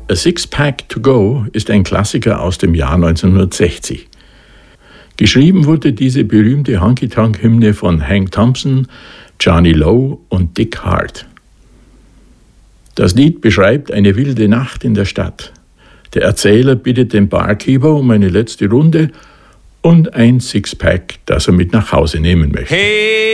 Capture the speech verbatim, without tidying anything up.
A Six-Pack to Go ist ein Klassiker aus dem Jahr neunzehnhundertsechzig. Geschrieben wurde diese berühmte Honky-Tonk-Hymne von Hank Thompson, Johnny Lowe und Dick Hart. Das Lied beschreibt eine wilde Nacht in der Stadt. Der Erzähler bittet den Barkeeper um eine letzte Runde und ein Sixpack, das er mit nach Hause nehmen möchte. Hey.